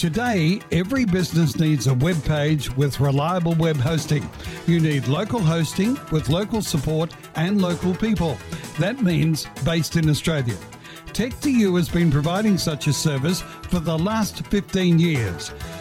Today, every business needs a web page with reliable web hosting. You need local hosting with local support and local people. That means based in Australia. Tech2U has been providing such a service for the last 15 years.